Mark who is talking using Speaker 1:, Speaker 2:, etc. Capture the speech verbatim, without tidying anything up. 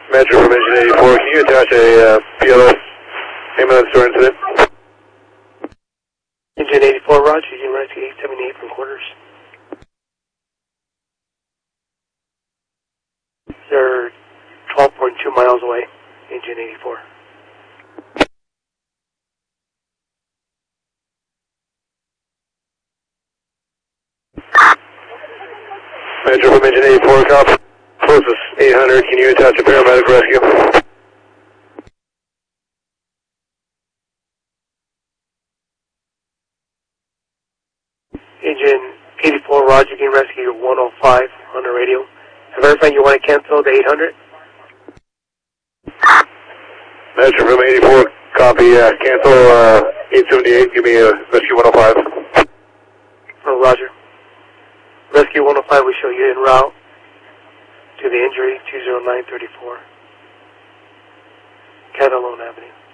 Speaker 1: Metro from Engine eighty-four, can you attach a uh, P L S ambulance to our incident?
Speaker 2: Engine eighty-four, Roger, Engine Rescue eight seventy-eight from quarters. They're twelve point two miles away, Engine eighty-four.
Speaker 1: Metro from Engine eighty-four, cop. Closest eight hundred, can you attach a paramedic rescue?
Speaker 2: Engine eighty-four, Roger, Game Rescue one oh five on the radio. I verify you want to cancel the eight hundred?
Speaker 1: Metro from eighty-four, copy, uh, cancel uh, eight seventy-eight, give me a rescue one oh five.
Speaker 2: Oh, Roger. Rescue one oh five, we show you en route to the injury, two oh nine thirty-four, Catalone Avenue.